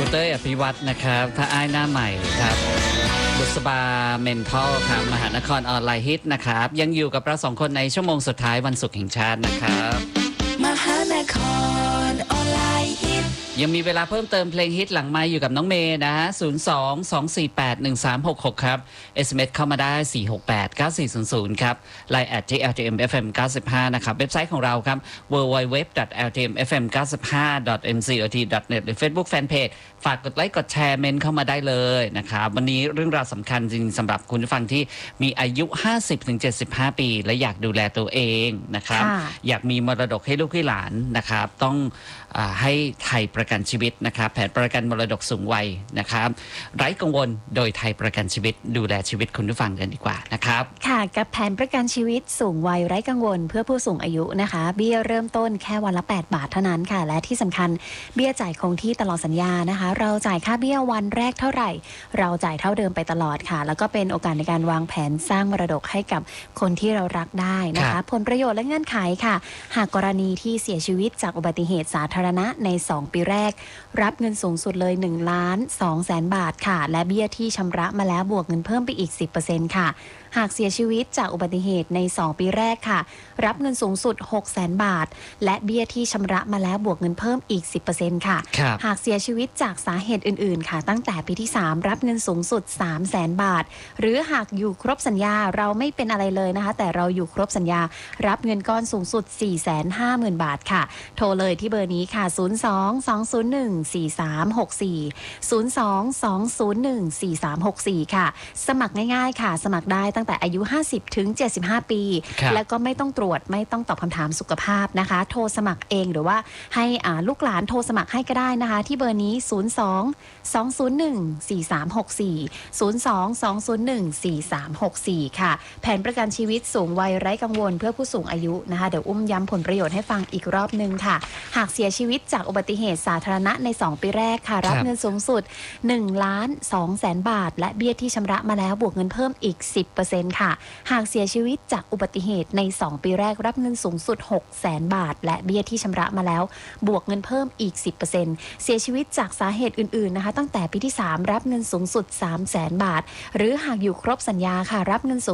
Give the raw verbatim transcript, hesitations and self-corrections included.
เต้ยอภิวัฒน์นะครับถ้าอ้ายหน้าใหม่ครับบุษบาเมนทัลครับมหานครออนไลน์ฮิตนะครับยังอยู่กับเราสองคนในชั่วโมงสุดท้ายวันศุกร์แห่งชาตินะครับมหานครออนไลน์ฮิตยังมีเวลาเพิ่มเติมเพลงฮิตหลังไมค์อยู่กับน้องเมย์นะฮะศูนย์ สอง สอง สี่ แปด หนึ่ง สาม หก หกครับ เอส เอ็ม เอส เข้ามาได้สี่ หก แปด เก้า สี่ ศูนย์ ศูนย์ครับ ไลน์ แอท ที่ แอล ที เอ็ม เอฟ เอ็ม เก้าสิบห้านะครับเว็บไซต์ของเราครับ ดับเบิลยู ดับเบิลยู ดับเบิลยู ดอท แอล ที เอ็ม เอฟ เอ็ม เก้าสิบห้า ดอท เอ็ม ซี โอ ที ดอท เน็ต หรือ Facebook Fanpage ฝากกดไลค์กดแชร์เมนเข้ามาได้เลยนะครับวันนี้เรื่องราวสำคัญจริงสำหรับคุณผู้ฟังที่มีอายุ ห้าสิบถึงเจ็ดสิบห้า ปีและอยากดูแลตัวเองนะครับอยากมีมรดกให้ลูกให้หลานนะครับต้องอ่าให้ไทยประกันชีวิตนะครับแผนประกันมรดกสูงวัยนะครับไร้กังวลโดยไทยประกันชีวิตดูแลชีวิตคุณผู้ฟังกันดีกว่านะครับค่ะกับแผนประกันชีวิตสูงวัยไร้กังวลเพื่อผู้สูงอายุนะคะเบี้ยเริ่มต้นแค่วันละแปดบาทเท่านั้นค่ะและที่สำคัญเบี้ยจ่ายคงที่ตลอดสัญญานะคะเราจ่ายค่าเบี้ยวันแรกเท่าไหร่เราจ่ายเท่าเดิมไปตลอดค่ะแล้วก็เป็นโอกาสในการวางแผนสร้างมรดกให้กับคนที่เรารักได้นะคะผลประโยชน์และเงื่อนไขค่ะหากกรณีที่เสียชีวิตจากอุบัติเหตุสาธารณะในสองปีแรกรับเงินสูงสุดเลยหนึ่งล้านสองแสนบาทค่ะและเบี้ยที่ชำระมาแล้วบวกเงินเพิ่มไปอีก สิบเปอร์เซ็นต์ ค่ะหากเสียชีวิตจากอุบัติเหตุในสองปีแรกค่ะรับเงินสูงสุด หกแสนบาทและเบี้ยที่ชำระมาแล้วบวกเงินเพิ่มอีก สิบเปอร์เซ็นต์ ค่ะหากเสียชีวิตจากสาเหตุอื่นๆค่ะตั้งแต่ปีที่สามรับเงินสูงสุด สามแสนบาทหรือหากอยู่ครบสัญญาเราไม่เป็นอะไรเลยนะคะแต่เราอยู่ครบสัญญารับเงินก้อนสูงสุด สี่แสนห้าหมื่น บาทค่ะโทรเลยที่เบอร์นี้ค่ะศูนย์ สอง สอง ศูนย์ หนึ่ง สี่ สาม หก สี่ ศูนย์ สอง สอง ศูนย์ หนึ่ง สี่ สาม หก สี่ค่ะสมัครง่ายๆค่ะสมัครได้ตั้งแต่อายุห้าสิบถึงเจ็ดสิบห้าปีแล้วก็ไม่ต้องตรวจไม่ต้องตอบคำถามสุขภาพนะคะโทรสมัครเองหรือว่าให้ลูกหลานโทรสมัครให้ก็ได้นะคะที่เบอร์นี้ศูนย์ สอง สอง ศูนย์ หนึ่ง สี่ สาม หก สี่ ศูนย์ สอง สอง ศูนย์ หนึ่ง สี่ สาม หก สี่ค่ะแผนประกันชีวิตสูงวัยไร้กังวลเพื่อผู้สูงอายุนะคะเดี๋ยวอุ้มย้ำผลประโยชน์ให้ฟังอีกรอบนึงค่ะหากเสียชีวิตจากอุบัติเหตุสาธารณะในสองปีแรกค่ะรับเงินสูงสุดหนึ่งล้านสองแสนบาทและเบี้ยที่ชำระมาแล้วบวกเงินเพิ่มอีก สิบเปอร์เซ็นต์ ค่ะหากเสียชีวิตจากอุบัติเหตุในสองปีแรกรับเงินสูงสุด หกแสนบาทและเบี้ยที่ชำระมาแล้วบวกเงินเพิ่มอีก สิบเปอร์เซ็นต์ เสียชีวิตจากสาเหตุอื่นๆนะคะตั้งแต่ปีที่สามรับเงินสูงสุด สามแสนบาทหรือหากอยู่ครบสัญญาค่ะรับเงินสูง